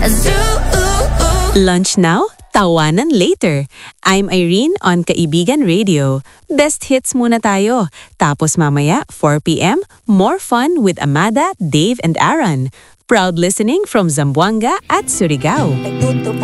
Lunch now, tawanan later. I'm Irene on Kaibigan Radio. Best hits muna tayo. Tapos mamaya, 4 p.m., more fun with Amada, Dave, and Aaron. Proud listening from Zamboanga at Surigao.